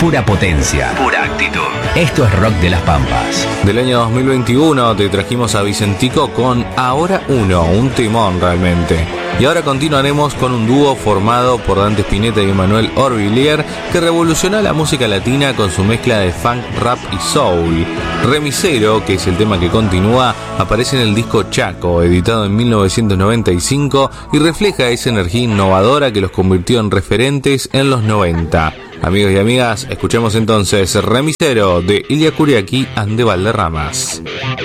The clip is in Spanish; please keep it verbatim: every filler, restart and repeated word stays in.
pura potencia, pura actitud. Esto es Rock de las Pampas. Del año dos mil veintiuno te trajimos a Vicentico con Ahora Uno, un timón realmente. Y ahora continuaremos con un dúo formado por Dante Spinetta y Emanuel Orvillier, que revolucionó la música latina con su mezcla de funk, rap y soul. Remisero, que es el tema que continúa, aparece en el disco Chaco, editado en mil novecientos noventa y cinco, y refleja esa energía innovadora que los convirtió en referentes en los noventa. Amigos y amigas, escuchemos entonces Remisero de Ilia Kuriaki and de Valderramas.